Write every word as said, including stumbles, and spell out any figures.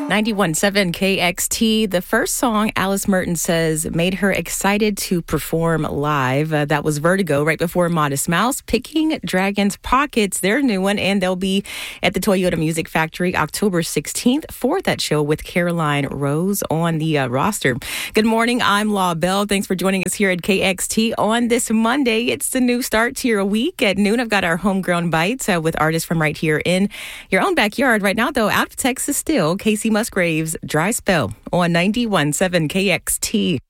ninety-one point seven K X T. The first song Alice Merton says made her excited to perform live. Uh, that was Vertigo right before Modest Mouse. Picking Dragon's Pockets, their new one, and they'll be at the Toyota Music Factory October sixteenth for that show with Caroline Rose on the uh, roster. Good morning, I'm Law Bell. Thanks for joining us here at K X T on this Monday. It's the new start to your week. At noon, I've got our homegrown bites uh, with artists from right here in your own backyard. Right now, though, out of Texas still, Casey Musgraves, Dry Spell on ninety-one point seven K X T.